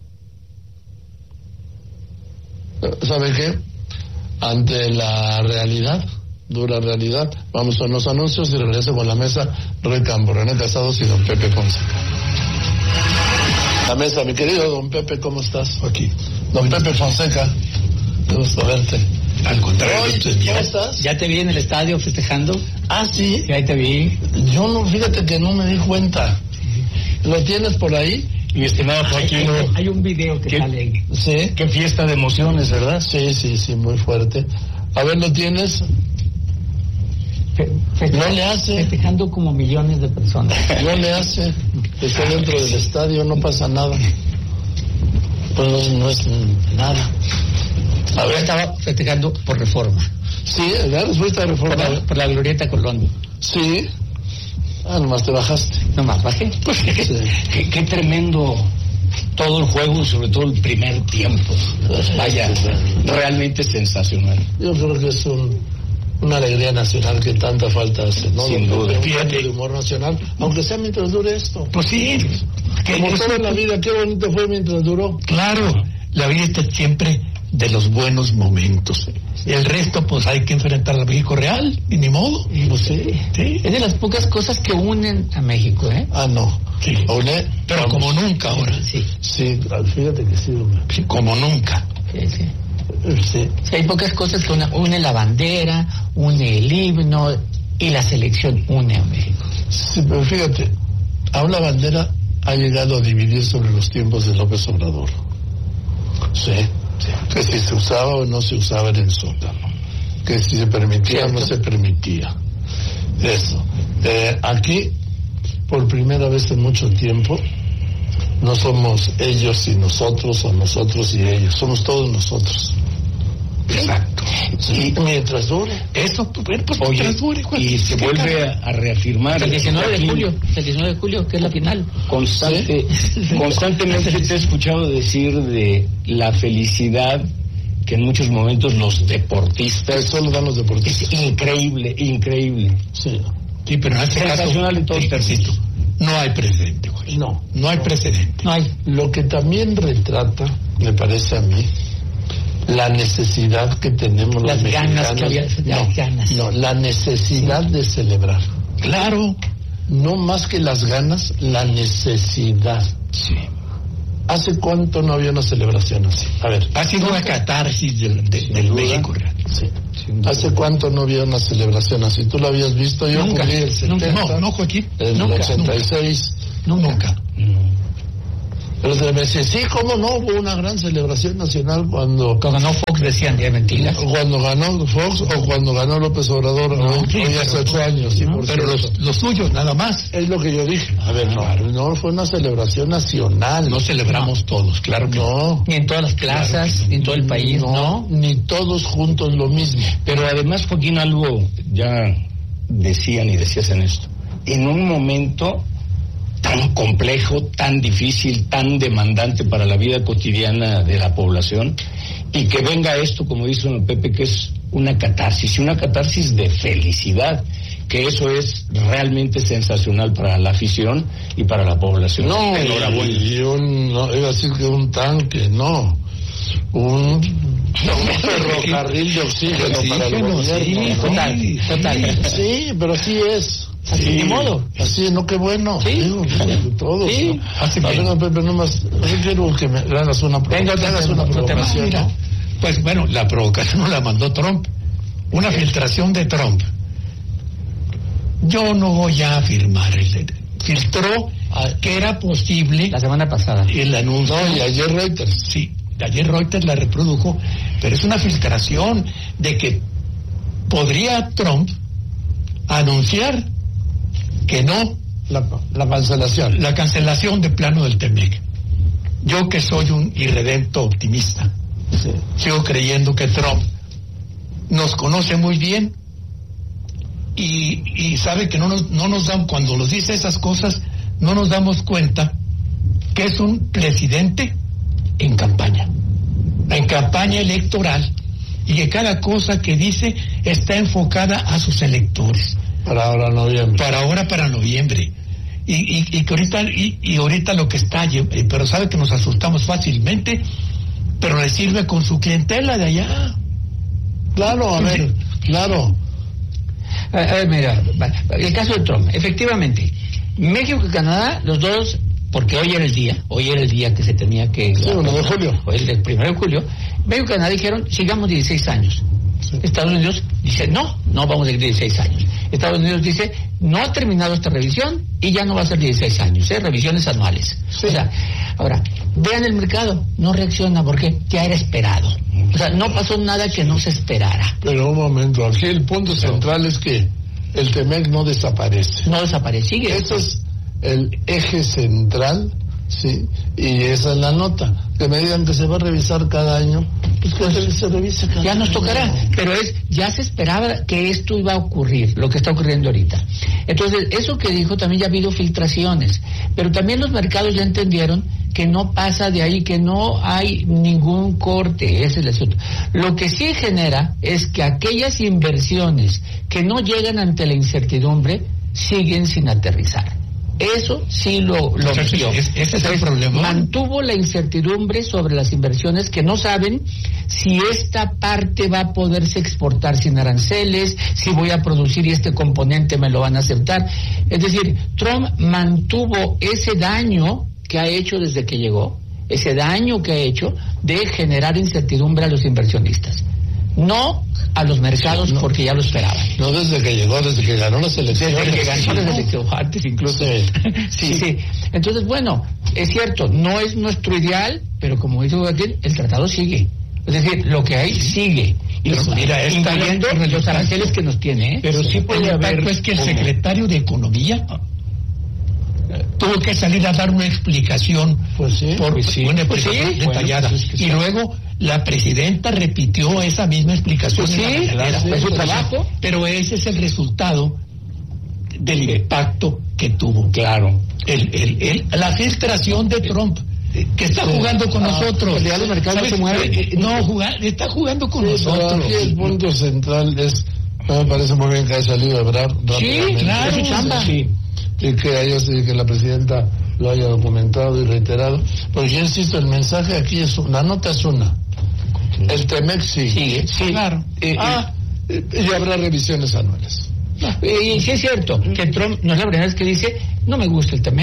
¿Sabe qué? Ante la realidad, dura realidad, vamos a unos anuncios y regreso con la mesa Recampo, René Casados y don Pepe Fonseca. La mesa, mi querido don Pepe, ¿cómo estás? Aquí. Don Pepe Fonseca, qué gusto verte. Al contrario, ¿cómo estás? ¿Ya te vi en el estadio festejando? Ah, sí. Sí, ahí te vi. Yo no, fíjate que no me di cuenta. ¿Lo tienes por ahí? Mi estimado Joaquín, hay un video que sale. Sí. Qué fiesta de emociones, ¿verdad? Sí, muy fuerte. A ver, ¿lo tienes? No le hace. Festejando como millones de personas. No le hace. Está dentro del estadio, no pasa nada. Pues no es nada. A ver, estaba festejando por Reforma. Sí, ¿verdad? Fuiste a Reforma. Por la Glorieta Colón. Sí. Ah, nomás te bajaste. Nomás bajé. Pues qué tremendo todo el juego, sobre todo el primer tiempo. Vaya, realmente sensacional. Yo creo que es una alegría nacional que tanta falta hace, ¿no? Sin duda. Fíjate, de humor nacional, aunque sea mientras dure esto. Pues sí. Como todo en la vida, qué bonito fue mientras duró. Claro, la vida está siempre de los buenos momentos. El resto, pues hay que enfrentar a México real, y ni modo. Pues sí. Es de las pocas cosas que unen a México, ¿eh? Ah, no. Sí. Une, pero vamos. Como nunca ahora. Sí, fíjate que sí, hombre. Sí, como nunca. Sí. Sí, hay pocas cosas que une la bandera, une el himno y la selección une a México. Sí, pero fíjate, aún la bandera ha llegado a dividir sobre los tiempos de López Obrador. Sí. Que si se usaba o no se usaba en el sótano, que si se permitía o no se permitía. Eso. Aquí, por primera vez en mucho tiempo, no somos ellos y nosotros, o nosotros y ellos, somos todos nosotros. Exacto. Sí, mientras dure. Eso, pues mientras dure. Y se vuelve a reafirmar. El 19 de julio, que es la final. Constantemente te he escuchado decir de la felicidad que en muchos momentos los deportistas... Eso lo dan los deportistas. Es increíble. Sí, pero en este caso... en todo tercito. No hay precedente, güey. No hay precedente. No hay. Lo que también retrata, me parece a mí, la necesidad que tenemos los mexicanos. La necesidad de celebrar. Claro. No más que las ganas, la necesidad. Sí. ¿Hace cuánto no había una celebración así? A ver. Ha sido una catarsis del México real. Sí. ¿Hace cuánto no había una celebración así? ¿Tú lo habías visto? Yo Nunca. cubrí el 70. No, Joaquín. El 86. Nunca. Pero se me decía, sí, ¿cómo no? Hubo una gran celebración nacional cuando ganó Fox, decían de mentiras. Cuando ganó Fox o cuando ganó López Obrador, hoy hace 8 años. Sí, pero los suyos, nada más. Es lo que yo dije. A ver, no fue una celebración nacional. No celebramos todos, claro que no. Ni en todas las plazas, ni en todo el país, no. Ni todos juntos lo mismo. Pero además, Joaquín, algo ya decían y decías en esto. En un momento tan complejo, tan difícil, tan demandante para la vida cotidiana de la población, y que venga esto, como dice Pepe, que es una catarsis, y una catarsis de felicidad, que eso es realmente sensacional para la afición y para la población. No, enhorabuena. No, iba a decir que un tanque, no. Un ferrocarril de oxígeno para el gobierno. Sí, total. Sí, pero así es. Así de modo. Así, no, qué bueno. Sí. Digo, todos. Sí. ¿No? Venga, Pepe, nomás. Yo quiero que me hagas una provocación. ¿No? Pues bueno, la provocación no la mandó Trump. Una filtración de Trump. Yo no voy a afirmar. Filtró que era posible. La semana pasada. El anuncio. No, y ayer Reuters. Sí, ayer Reuters la reprodujo. Pero es una filtración de que podría Trump anunciar que no la cancelación de plano del TEMEC. Yo, que soy un irredento optimista, sigo creyendo que Trump nos conoce muy bien y sabe que no nos dan, cuando nos dice esas cosas, no nos damos cuenta que es un presidente en campaña electoral, y que cada cosa que dice está enfocada a sus electores. Para ahora noviembre. Y que ahorita lo que está, pero sabe que nos asustamos fácilmente, pero le sirve con su clientela de allá. Claro, a ver, claro. A ver, mira, el caso de Trump, efectivamente, México y Canadá, los dos, porque hoy era el día que se tenía que... Sí, 1 de julio. El 1 de julio, México y Canadá dijeron, sigamos 16 años. Sí. Estados Unidos dice, no vamos a ir 16 años. Estados Unidos dice, no ha terminado esta revisión y ya no va a ser 16 años, revisiones anuales. Sí. O sea, ahora, vean el mercado, no reacciona porque ya era esperado. O sea, no pasó nada que no se esperara. Pero un momento, aquí el punto central es que el TEMEC no desaparece. No desaparece, sigue. Eso es el eje central, sí, y esa es la nota. Que me digan que se va a revisar cada año, pues que se revise cada año. Ya nos tocará, pero ya se esperaba que esto iba a ocurrir, lo que está ocurriendo ahorita. Entonces, eso que dijo, también ya ha habido filtraciones, pero también los mercados ya entendieron que no pasa de ahí, que no hay ningún corte, ese es el asunto. Lo que sí genera es que aquellas inversiones que no llegan ante la incertidumbre siguen sin aterrizar. Eso sí lo metió. Ese es el problema. Mantuvo la incertidumbre sobre las inversiones, que no saben si esta parte va a poderse exportar sin aranceles, si voy a producir y este componente me lo van a aceptar. Es decir, Trump mantuvo ese daño que ha hecho desde que llegó, ese daño que ha hecho de generar incertidumbre a los inversionistas. No a los mercados, no, porque ya lo esperaban. No desde que llegó, desde que ganó las elecciones. Desde que ganó las elecciones, antes incluso. Sí. Entonces, bueno, es cierto, no es nuestro ideal, pero como dice Joaquín, el tratado sigue. Es decir, lo que hay sigue. Y mira, incluyendo los aranceles que nos tiene. Pero sí puede haber, pues, que el secretario de Economía tuvo que salir a dar una explicación detallada. Y luego la presidenta repitió esa misma explicación. Fue su trabajo. Pero ese es el resultado del impacto que tuvo. Claro. La filtración de Trump, que está jugando con nosotros. El día de los mercados se mueve. Está jugando con nosotros. Aquí el punto central es, me parece muy bien que haya salido Ebrard rápidamente. Sí, claro, es su chamba. Sí. Y que la presidenta lo haya documentado y reiterado. Porque yo insisto, el mensaje aquí es, la nota es una. El TEMEC sigue. Sí, claro. Y habrá revisiones anuales. Y sí es cierto que Trump no es la primera vez que dice, no me gusta el TEMEC,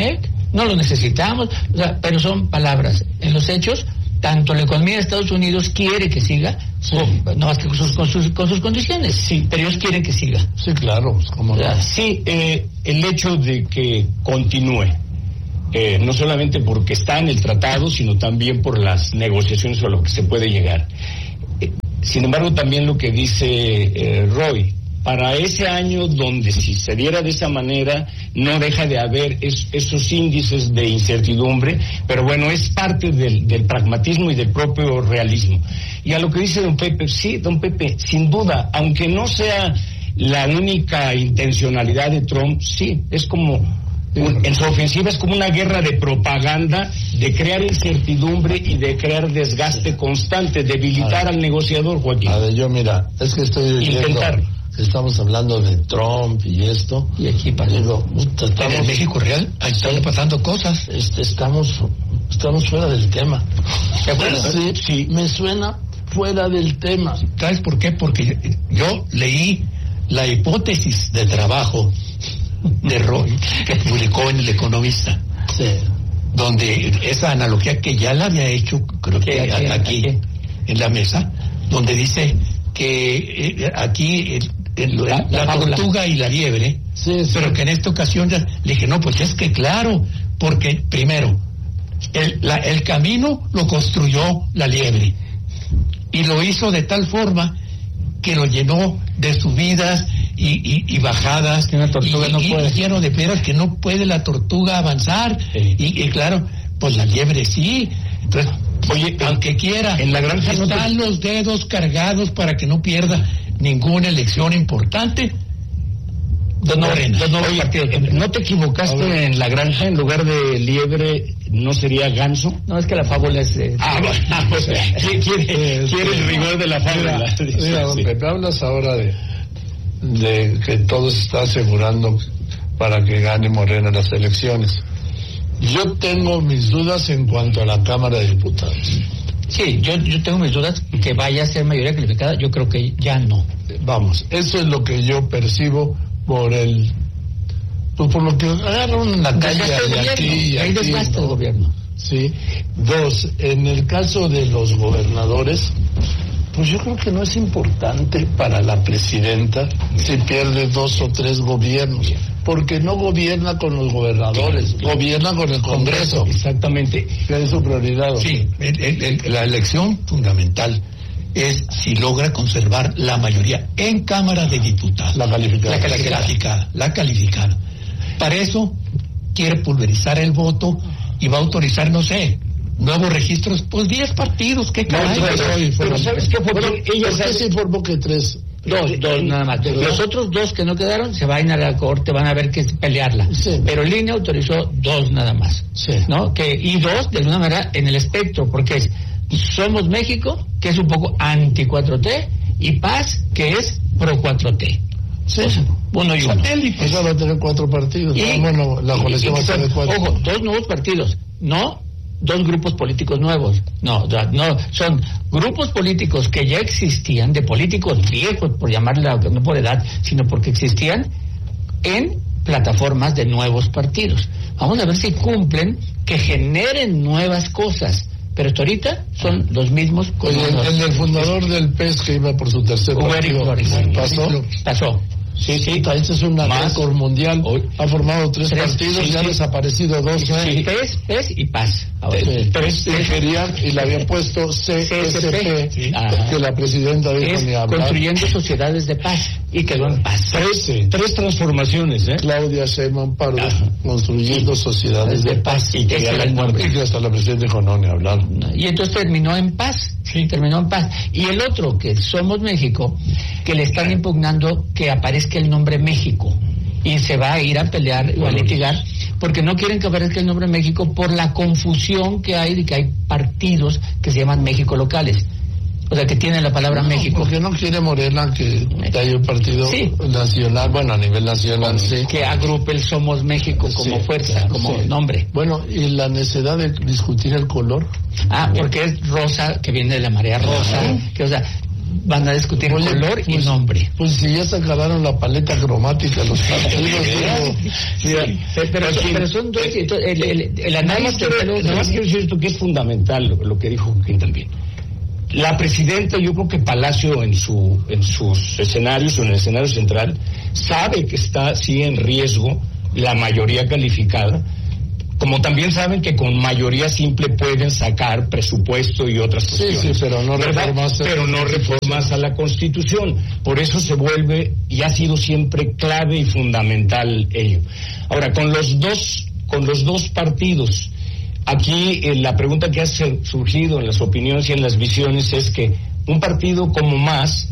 no lo necesitamos, o sea, pero son palabras. En los hechos, tanto la economía de Estados Unidos quiere que siga, no más que con sus condiciones, sí, pero ellos quieren que siga. Sí, claro, como no. Sí, el hecho de que continúe, no solamente porque está en el tratado, sino también por las negociaciones a lo que se puede llegar. Sin embargo, también lo que dice Roy, para ese año donde si se diera de esa manera no deja de haber esos índices de incertidumbre, pero bueno, es parte del pragmatismo y del propio realismo. Y a lo que dice don Pepe, sí, don Pepe, sin duda, aunque no sea la única intencionalidad de Trump, sí, es como en su ofensiva es como una guerra de propaganda, de crear incertidumbre y de crear desgaste constante, debilitar al negociador, Joaquín. A ver, yo mira, es que estoy diciendo que estamos hablando de Trump y esto, y aquí digo, estamos en México real, ahí están pasando cosas. Estamos fuera del tema. ¿Te acuerdas? Sí, me suena fuera del tema. ¿Sabes por qué? Porque yo leí la hipótesis de trabajo de Roy, que publicó en El Economista, donde esa analogía que ya la había hecho, creo que aquí en la mesa, donde dice que aquí la tortuga y la liebre, pero que en esta ocasión ya le dije, no, pues es que claro, porque primero, el camino lo construyó la liebre, y lo hizo de tal forma que lo llenó de subidas y bajadas, que una tortuga no puede, lleno de piedras que no puede la tortuga avanzar, y claro, pues la liebre sí. Entonces, oye, aunque quiera, en la granja están los dedos cargados para que no pierda ninguna elección importante. ¿No te equivocaste en la granja? En lugar de liebre, ¿no sería ganso? No, es que la fábula es... pues, quiere el rigor de la fábula. Mira, don Pepe, hablas ahora de que todo se está asegurando para que gane Morena las elecciones. Yo tengo mis dudas en cuanto a la Cámara de Diputados. Sí, yo tengo mis dudas que vaya a ser mayoría calificada, yo creo que ya no. Vamos, eso es lo que yo percibo por lo que agarraron en la calle de aquí y hay desgaste del gobierno. Sí. Dos, en el caso de los gobernadores, pues yo creo que no es importante para la presidenta si pierde 2 o 3 gobiernos, porque no gobierna con los gobernadores, gobierna con el Congreso. Exactamente. Que es su prioridad. Sí, la elección fundamental es si logra conservar la mayoría en Cámara de Diputados. La calificada. Para eso quiere pulverizar el voto y va a autorizar, no sé, nuevos registros, pues 10 partidos, qué caray. Pero ¿sabes qué? Porque ella se informó que 3. Dos nada más. Los otros 2 que no quedaron se van a la corte, van a ver que pelearla. Sí. Pero el INE autorizó 2 nada más. Sí. ¿No? Y 2 de alguna manera en el espectro, porque es Somos México, que es un poco anti 4T, y Paz, que es pro 4T. Sí. Uno y uno. Esa va a tener 4 partidos. Bueno, la coalición va a tener 4. Ojo, 2 nuevos partidos. No 2 grupos políticos nuevos. No, son grupos políticos que ya existían, de políticos viejos, por llamarla, no por edad, sino porque existían en plataformas de nuevos partidos. Vamos a ver si cumplen, que generen nuevas cosas. Pero hasta ahorita son los mismos. El fundador del PES que iba por su tercer partido, ¿pasó? Sí, este es un récord mundial. Ha formado 3 partidos y ha desaparecido 2. PES y Paz. PES querían y le habían puesto CSP, que la presidenta dijo ni hablar. Construyendo sociedades de paz, y quedó en paz. 3 transformaciones, Claudia Sheinbaum Pardo, construyendo sociedades de paz. Y que hasta la presidenta dijo no, ni hablar. Y entonces terminó en paz. Terminó en paz. Y el otro, que Somos México, que le están impugnando que aparezca el nombre México, y se va a ir a pelear o a litigar, porque no quieren que aparezca el nombre México por la confusión que hay de que hay partidos que se llaman México locales, o sea, que tienen la palabra México. Porque no quiere Morena que haya un partido nacional, bueno, a nivel nacional, que agrupe el Somos México como fuerza, como nombre. Bueno, y la necesidad de discutir el color. Porque es rosa, que viene de la marea rosa, que, o sea, van a discutir color y nombre. Pues si ya se acabaron la paleta cromática los partidos. Pero son dos. El análisis. Nada más quiero decir esto que es fundamental, lo que dijo Joaquín también. La presidenta, yo creo que Palacio en sus escenarios o en el escenario central sabe que está sí en riesgo la mayoría calificada, como también saben que con mayoría simple pueden sacar presupuesto y otras cuestiones. Sí, pero no reformas a la Constitución. Por eso se vuelve y ha sido siempre clave y fundamental ello. Ahora, con los dos partidos, aquí la pregunta que ha surgido en las opiniones y en las visiones es que un partido como Más,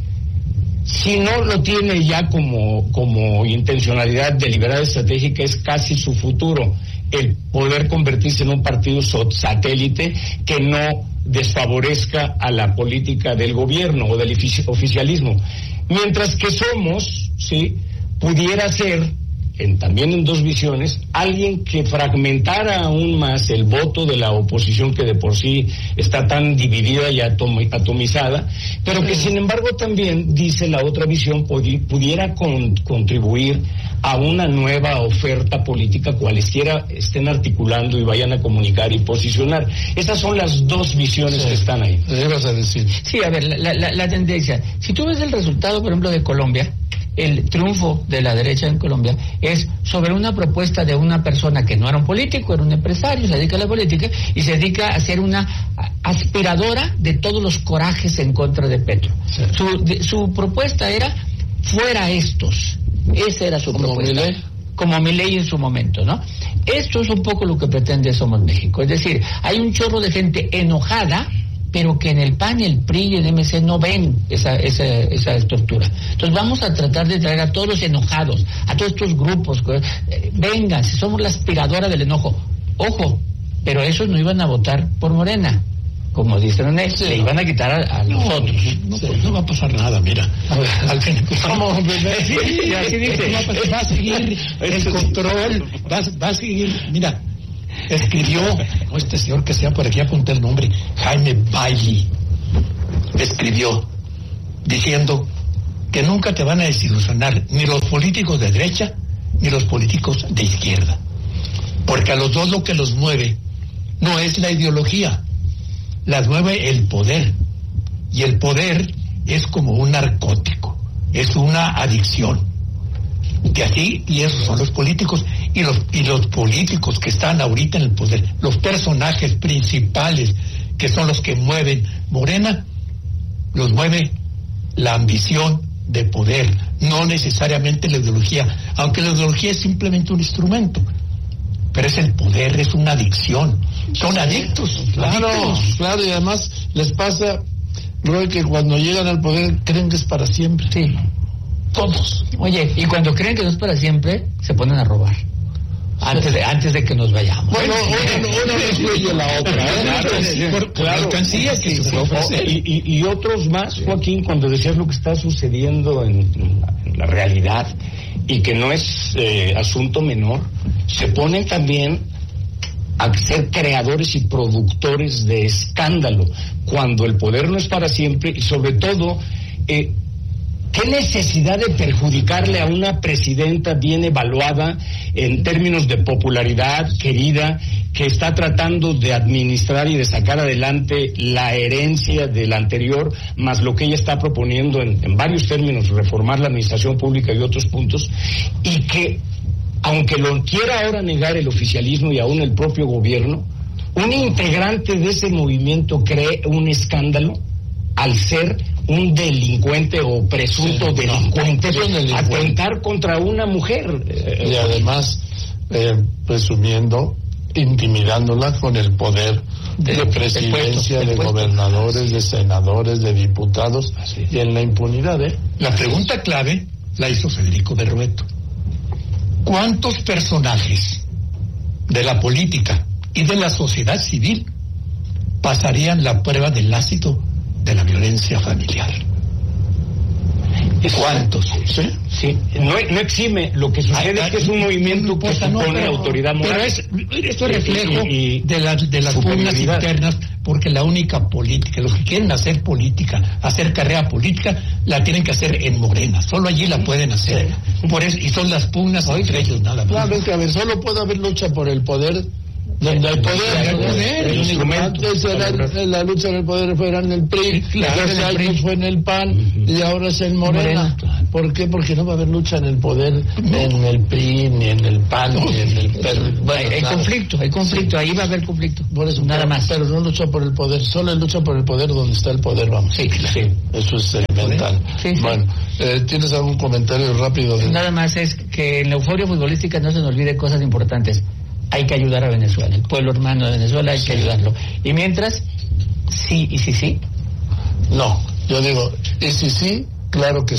si no lo tiene ya como intencionalidad deliberada estratégica, es casi su futuro, el poder convertirse en un partido satélite que no desfavorezca a la política del gobierno o del oficialismo. Mientras que Somos, ¿sí?, pudiera ser, también en dos visiones, alguien que fragmentara aún más el voto de la oposición, que de por sí está tan dividida y atomizada, pero que sin embargo también, dice la otra visión, pudiera contribuir a una nueva oferta política, cualesquiera estén articulando y vayan a comunicar y posicionar. Esas son las dos visiones que están ahí. Vas a decir. Sí, a ver, la tendencia. Si tú ves el resultado, por ejemplo, de Colombia, el triunfo de la derecha en Colombia es sobre una propuesta de una persona que no era un político, era un empresario, se dedica a la política y se dedica a ser una aspiradora de todos los corajes en contra de Petro. Sí. Su propuesta era fuera estos. Esa era su propuesta. Como Milei en su momento, ¿no? Esto es un poco lo que pretende Somos México. Es decir, hay un chorro de gente enojada, pero que en el PAN, el PRI y el MC no ven esa estructura. Entonces vamos a tratar de traer a todos los enojados, a todos estos grupos, vengan, si somos la aspiradora del enojo. Ojo, pero esos no iban a votar por Morena, como dicen en le iban a quitar a los otros. No va a pasar nada, mira. Así dice. Va a seguir el control, va a seguir, mira. Escribió, este señor que sea por aquí, apunté el nombre, Jaime Bailey, escribió diciendo que nunca te van a desilusionar ni los políticos de derecha ni los políticos de izquierda, porque a los dos lo que los mueve no es la ideología, las mueve el poder, y el poder es como un narcótico, es una adicción, que así, y esos son los políticos, y los políticos que están ahorita en el poder, los personajes principales que son los que mueven Morena, los mueve la ambición de poder, no necesariamente la ideología, aunque la ideología es simplemente un instrumento, pero es el poder, es una adicción, son adictos. Claro, y además les pasa, Roy, que cuando llegan al poder creen que es para siempre. Sí. Todos. Oye, y cuando creen que no es para siempre, se ponen a robar. Antes de que nos vayamos. Bueno, una no excluye la otra. Claro, alcancías que se y otros más, Joaquín, cuando decías lo que está sucediendo en la realidad y que no es asunto menor, se ponen también a ser creadores y productores de escándalo, cuando el poder no es para siempre y sobre todo... ¿qué necesidad de perjudicarle a una presidenta bien evaluada en términos de popularidad, querida, que está tratando de administrar y de sacar adelante la herencia del anterior, más lo que ella está proponiendo en varios términos, reformar la administración pública y otros puntos, y que, aunque lo quiera ahora negar el oficialismo y aún el propio gobierno, un integrante de ese movimiento cree un escándalo al ser un delincuente o presunto delincuente, atentar contra una mujer. Y además, presumiendo, intimidándola con el poder de presidencia, de gobernadores, de senadores, de diputados, y en la impunidad. La pregunta clave la hizo Federico Berrueto. ¿Cuántos personajes de la política y de la sociedad civil pasarían la prueba del ácido de la violencia familiar? ¿Cuántos? Sí. No exime. Lo que sucede es que es un movimiento que supone autoridad moral. Pero esto es reflejo de las pugnas internas, porque la única política, los que quieren hacer política, hacer carrera política, la tienen que hacer en Morena. Solo allí la pueden hacer. Por eso, y son las pugnas entre ellos, nada más. Claro, que a ver, solo puede haber lucha por el poder. Donde hay poder, el instrumento. Antes la lucha en el poder fue en el PRI, hace años fue en el PAN y ahora es en Morena. ¿Por qué? Porque no va a haber lucha en el poder en el PRI, ni en el PAN, ni en el PER. Bueno, hay conflicto, ahí va a haber conflicto. Por eso, nada más. Pero no lucha por el poder, solo lucha por el poder donde está el poder, vamos. Sí. Eso es elemental. Sí. Bueno, ¿tienes algún comentario rápido? Nada más es que en la euforia futbolística no se nos olvide cosas importantes. Hay que ayudar a Venezuela, el pueblo hermano de Venezuela hay que ayudarlo. Y mientras, sí. No, yo digo, y sí, claro que